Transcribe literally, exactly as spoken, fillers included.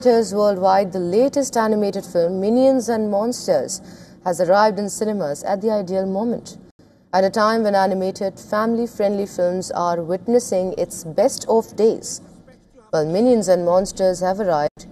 Worldwide, the latest animated film, Minions and Monsters, has arrived in cinemas at the ideal moment. At a time when animated, family-friendly films are witnessing its best of days. Well, Minions and Monsters have arrived